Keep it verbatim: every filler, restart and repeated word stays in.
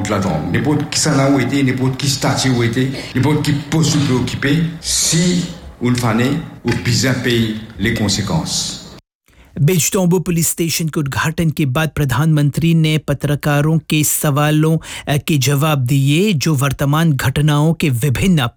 toute la journée. N'importe qui s'en a où été, n'importe qui statut où été, n'importe qui poste préoccupé, si on le fait, ou bien paye les conséquences. बेजटोंबो police station के उद्घाटन के बाद प्रधानमंत्री ने पत्रकारों के सवालों के जवाब दिए जो वर्तमान घटनाओं के विभिन्न